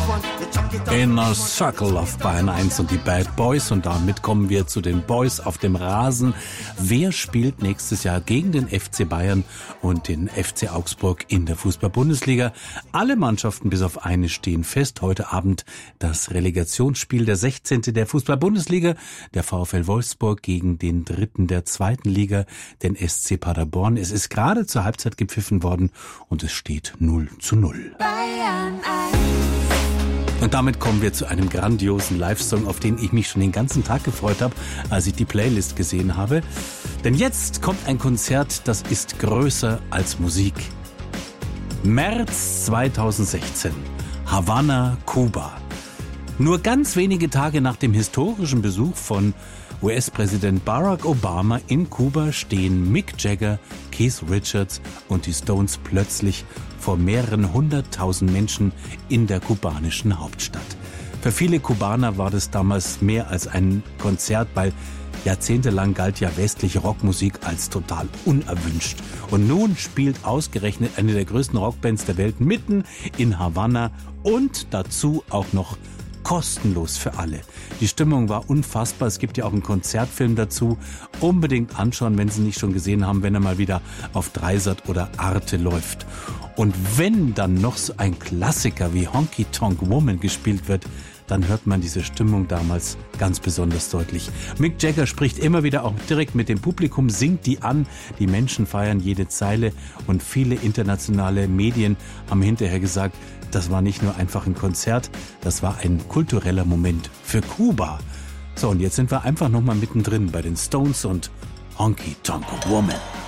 Inner Circle of Bayern 1 und die Bad Boys. Und damit kommen wir zu den Boys auf dem Rasen. Wer spielt nächstes Jahr gegen den FC Bayern und den FC Augsburg in der Fußball-Bundesliga? Alle Mannschaften bis auf eine stehen fest. Heute Abend das Relegationsspiel, der 16. der Fußball-Bundesliga. Der VfL Wolfsburg gegen den 3. der 2. Liga, den SC Paderborn. Es ist gerade zur Halbzeit gepfiffen worden und es steht 0:0. Bayern 1. Und damit kommen wir zu einem grandiosen Live-Song, auf den ich mich schon den ganzen Tag gefreut habe, als ich die Playlist gesehen habe. Denn jetzt kommt ein Konzert, das ist größer als Musik. März 2016, Havanna, Kuba. Nur ganz wenige Tage nach dem historischen Besuch von US-Präsident Barack Obama in Kuba stehen Mick Jagger, Keith Richards und die Stones plötzlich vor mehreren 100.000 Menschen in der kubanischen Hauptstadt. Für viele Kubaner war das damals mehr als ein Konzert, weil jahrzehntelang galt ja westliche Rockmusik als total unerwünscht. Und nun spielt ausgerechnet eine der größten Rockbands der Welt mitten in Havanna und dazu auch noch kostenlos für alle. Die Stimmung war unfassbar. Es gibt ja auch einen Konzertfilm dazu. Unbedingt anschauen, wenn Sie nicht schon gesehen haben, wenn er mal wieder auf Dreisat oder Arte läuft. Und wenn dann noch so ein Klassiker wie Honky Tonk Woman gespielt wird, dann hört man diese Stimmung damals ganz besonders deutlich. Mick Jagger spricht immer wieder auch direkt mit dem Publikum, singt die an. Die Menschen feiern jede Zeile und viele internationale Medien haben hinterher gesagt, das war nicht nur einfach ein Konzert, das war ein kultureller Moment für Kuba. So, und jetzt sind wir einfach nochmal mittendrin bei den Stones und Honky Tonk Woman.